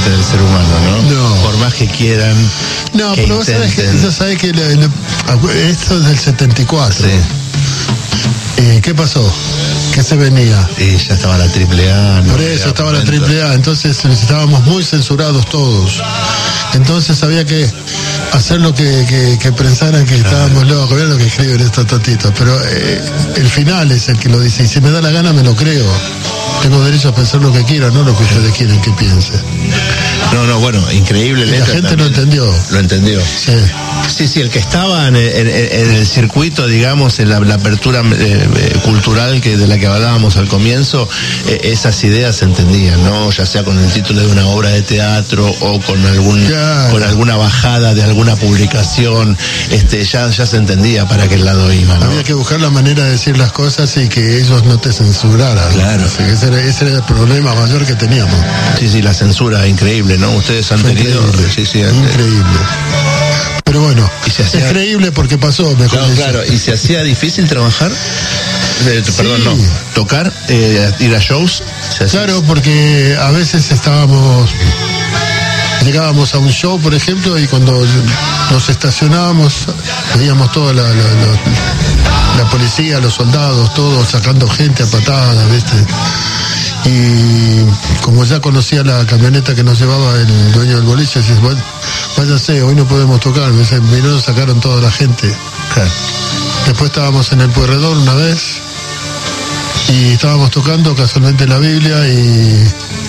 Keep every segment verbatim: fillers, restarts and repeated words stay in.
mente del ser humano, ¿no? No. Por más que quieran. No, que pero vos sabés que, intenten. vos sabés que le- le- esto es del setenta y cuatro. Sí. Eh, ¿Qué pasó? ¿Qué se venía? Y ya estaba la triple A. ¿no? Por eso Era estaba la momento. triple A, entonces estábamos muy censurados todos. Entonces había que hacer lo que, que, que pensaran que estábamos locos. Vean lo que escriben estos totitos. Pero eh, el final es el que lo dice. Y si me da la gana, me lo creo. Tengo derecho a pensar lo que quiera, no lo que ustedes quieren que piense. No, no, bueno, increíble Y la letra. gente también. lo entendió. Lo entendió. Sí. Sí, sí, el que estaba en el, en- en el circuito, digamos, en la, la apertura eh, eh, cultural que de la que hablábamos al comienzo, eh, esas ideas se entendían, ¿no? Ya sea con el título de una obra de teatro o con algún Claro. con alguna bajada de alguna publicación, este, ya, ya se entendía para qué lado iba, ¿no? Había que buscar la manera de decir las cosas y que ellos no te censuraran. Claro. Así que ese, era, ese era el problema mayor que teníamos. Sí, sí, la censura increíble, ¿no? Ustedes han Fue tenido. increíble. Sí, sí, eh, Increíble. Pero bueno, Y se hacía- es creíble porque pasó, mejor Claro, dicho. claro. ¿Y se hacía difícil trabajar? Eh, Perdón, no. Tocar, eh, ir a shows. Se hacía- Claro, porque a veces estábamos, llegábamos a un show, por ejemplo, y cuando nos estacionábamos, veíamos toda la, la, la- la policía, los soldados, todos sacando gente a patadas, ¿viste? Y como ya conocía la camioneta que nos llevaba el dueño del boliche, decís, bueno, váyase, hoy no podemos tocar. Me dice, vinieron, sacaron toda la gente. Claro. Después estábamos en el Pueyrredón una vez y estábamos tocando casualmente la Biblia y,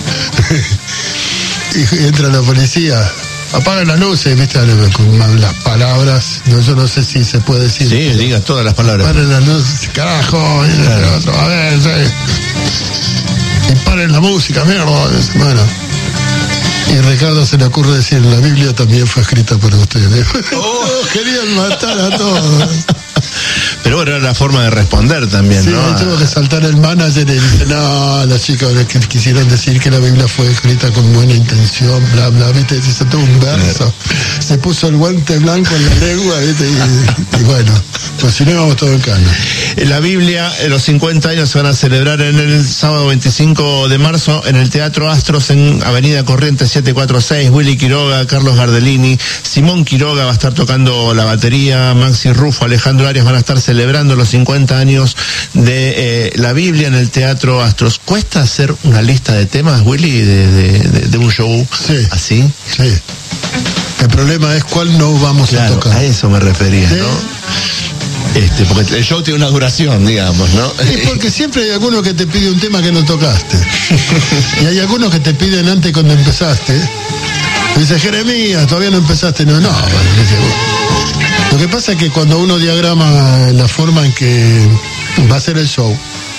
y entra la policía. Apagan las luces, viste, con las palabras. No, yo no sé si se puede decir. Sí, diga todas las palabras. Paren las luces, carajo, y el otro, a ver, sí. Y paren la música, mierda. Bueno. Y a Ricardo se le ocurre decir, la Biblia también fue escrita por ustedes. Oh. Querían matar a todos. Pero bueno, era la forma de responder también, Sí, ¿no? ahí tuvo que saltar el manager y dice, no, las chicas que quisieron decir que la Biblia fue escrita con buena intención, bla, bla, viste, se saltó un verso, se puso el guante blanco en la lengua, viste, y, y bueno, pues si no íbamos todo en cana. La Biblia, en los cincuenta años se van a celebrar en el sábado veinticinco de marzo en el Teatro Astros en Avenida Corrientes setecientos cuarenta y seis. Willy Quiroga, Carlos Gardellini, Simón Quiroga va a estar tocando la batería, Maxi Rufo, Alejandro Arias van a estar celebrando los cincuenta años de eh, la Biblia en el Teatro Astros. ¿Cuesta hacer una lista de temas, Willy, de, de, de, de un show Sí. así? Sí. El problema es cuál no vamos a Claro, tocar. a eso me refería, Sí. ¿no? Este, porque el show tiene una duración, digamos, ¿no? Sí, porque siempre hay alguno que te pide un tema que no tocaste. Y hay algunos que te piden antes cuando empezaste. Dice, Jeremías, todavía no empezaste. No, no. Dice, lo que pasa es que cuando uno diagrama la forma en que va a ser el show,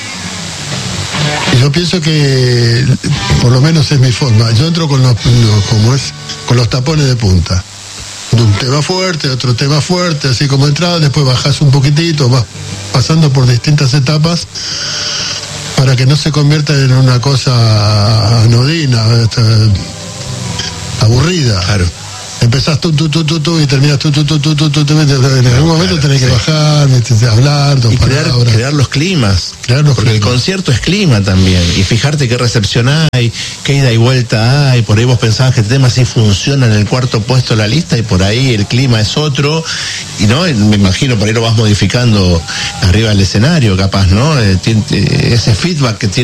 y yo pienso que, por lo menos es mi forma, yo entro con los, los- como es, con los tapones de punta. Un tema fuerte, otro tema fuerte, así como entrada, después bajás un poquitito, vas pasando por distintas etapas para que no se convierta en una cosa anodina, este, aburrida. Claro. Empezás tú, tú, tú, tú, tú y terminas tú, tú, tú, tú, tú, tú, tú, en algún momento tenés que bajar, ¿viste? Hablar, dos Y crear, palabras. crear los climas. Crear los Porque el climas. concierto es clima también. Y fijarte qué recepción hay, qué ida y vuelta hay. Por ahí vos pensabas que el tema sí funciona en el cuarto puesto de la lista y por ahí el clima es otro. Y no, me imagino por ahí lo vas modificando arriba del escenario, capaz, ¿no? Eh, tiene- eh, ese feedback que tiene